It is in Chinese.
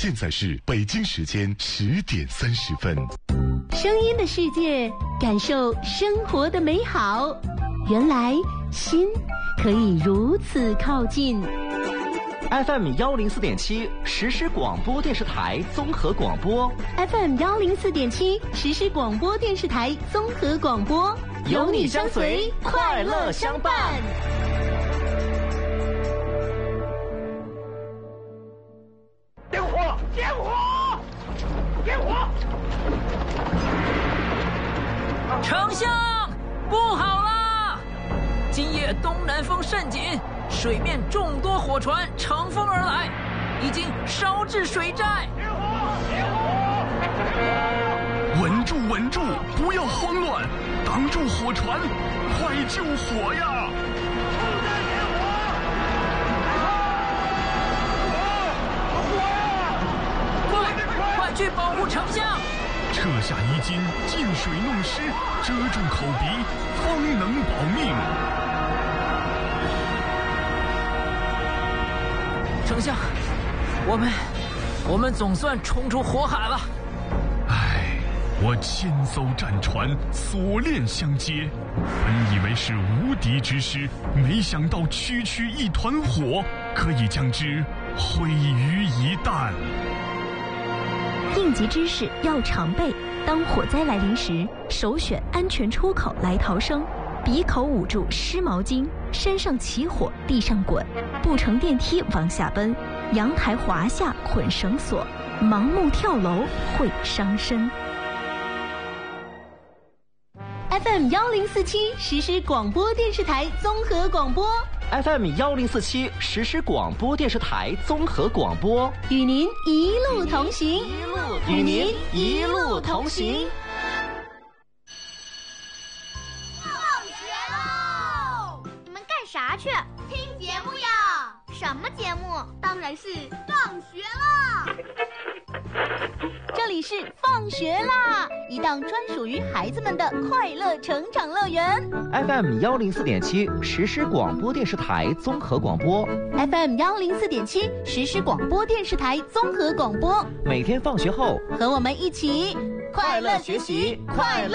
现在是北京时间10:30。 声音的世界，感受生活的美好。原来心可以如此靠近。 FM 104.7实时广播电视台综合广播。 FM 104.7实时广播电视台综合广播， 有你相随，快乐相伴。 点火！点火！点火！ 丞相，不好啦！今夜东南风甚紧，水面众多火船乘风而来，已经烧至水寨。 点火！点火！ 稳住，稳住，不要慌乱，挡住火船，快救火呀！ 快去保护丞相！ 撤下衣襟，进水弄湿，遮住口鼻，方能保命。 丞相，我们总算冲出火海了。 唉，我千艘战船锁链相接，本以为是无敌之师，没想到区区一团火，可以将之毁于一旦。 应急知识要常备，当火灾来临时，首选安全出口来逃生。鼻口捂住湿毛巾，山上起火地上滚，不乘电梯往下奔，阳台滑下捆绳索，盲目跳楼会伤身。 FM 1047实时广播电视台综合广播。 FM 1047实时广播电视台综合广播， 与您一路同行， 与您一路同行。 放学喽！你们干啥去？听节目呀！什么节目？当然是放学啦！ 这里是放学啦，一档专属于孩子们的快乐成长乐园。 FM 104.7实时广播电视台综合广播。 FM 104.7实时广播电视台综合广播。 每天放学后， 和我们一起快乐学习，快乐